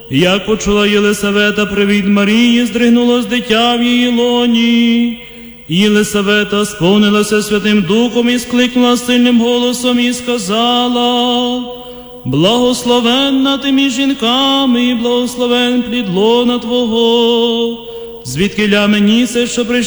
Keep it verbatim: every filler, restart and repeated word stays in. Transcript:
Як почула Єлисавета привід Марії, здригнулось дитя в її лоні. Єлисавета сповнилася Святим Духом і скликнула сильним голосом і сказала: «Благословенна ти між жінками, і благословен плід лона Твого. Звідкиля мені це, що прийшов